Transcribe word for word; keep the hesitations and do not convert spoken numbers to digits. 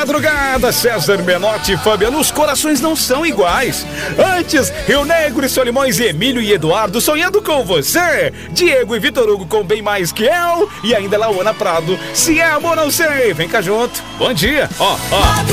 madrugada, César Menotti e Fabiano, os corações não são iguais. Antes, Rio Negro e Solimões, Emílio e Eduardo sonhando com você. Diego e Vitor Hugo com Bem Mais Que Eu. E ainda Laona Prado, Se É Amor Não Sei. Vem cá junto. Bom dia. Ó, ó.